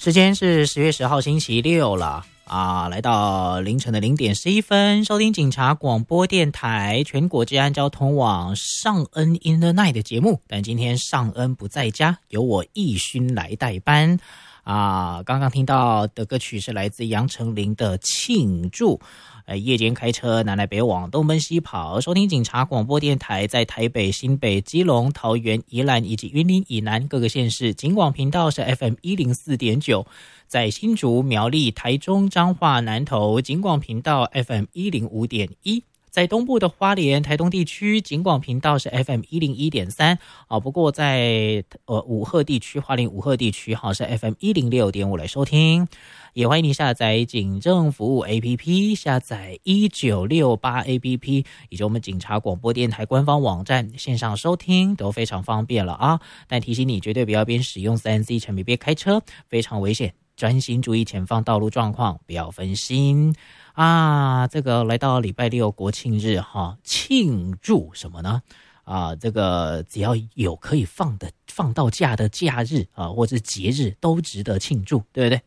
时间是10月10号星期六了啊，来到凌晨的0点11分，收听警察广播电台全国治安交通网尚恩 in the night 的节目，但今天尚恩不在家，由我义勋来代班啊。刚刚听到的歌曲是来自杨丞琳的庆祝。夜间开车南来北往东奔西跑，收听警察广播电台，在台北、新北、基隆、桃园、宜兰以及云林以南各个县市，警广频道是 FM104.9， 在新竹、苗栗、台中、彰化、南投警广频道 FM105.1，在东部的花莲、台东地区，警广频道是 FM101.3 啊。不过在武鹤地区，花莲武鹤地区是 FM106.5 来收听。也欢迎你下载警政服务 APP， 下载1968 APP， 以及我们警察广播电台官方网站线上收听都非常方便了啊。但提醒你绝对不要边使用 3C 产品边开车，非常危险，专心注意前方道路状况，不要分心啊。这个来到礼拜六国庆日哈，庆祝什么呢？这个只要有可以放到假的假日啊，或者是节日，都值得庆祝，对不对？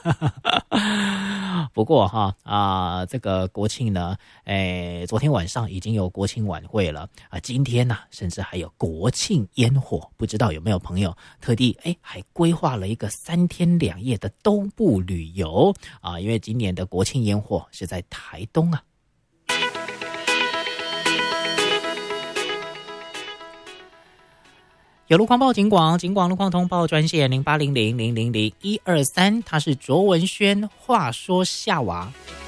不过这个国庆呢，昨天晚上已经有国庆晚会了啊，今天呢，甚至还有国庆烟火，不知道有没有朋友特地还规划了一个3天2夜的东部旅游啊？因为今年的国庆烟火是在台东啊。有路况报警广路况通报专线0800000123，它是卓文萱话说夏娃。